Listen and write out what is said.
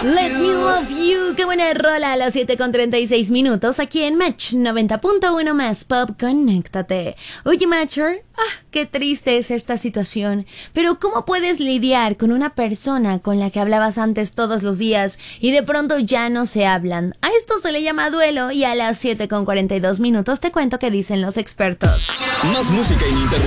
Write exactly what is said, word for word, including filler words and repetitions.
Let Me Love You, qué buena rola a las siete con treinta y seis minutos aquí en Match noventa punto uno más Pop, conéctate. Oye, Matcher, ah, qué triste es esta situación, pero ¿cómo puedes lidiar con una persona con la que hablabas antes todos los días y de pronto ya no se hablan? A esto se le llama duelo y a las siete con cuarenta y dos minutos te cuento qué dicen los expertos. Más música ininterrumpida.